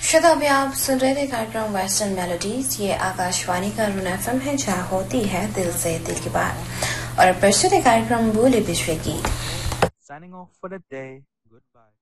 श्रोता, अभी आप सुन रहे थे कार्यक्रम वेस्टर्न मेलोडीज। ये आकाशवाणी का रुन एफएम है, जहाँ होती है दिल से दिल की बात। और प्रस्तुत है कार्यक्रम बोले विश्व की। Signing off for the day. Goodbye.